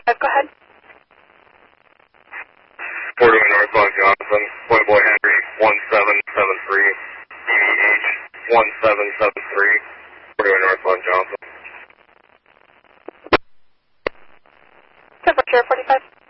Go ahead. Portway northbound Johnson, Playboy Henry 1773, EVH 1773, Portway northbound Johnson. 7 45.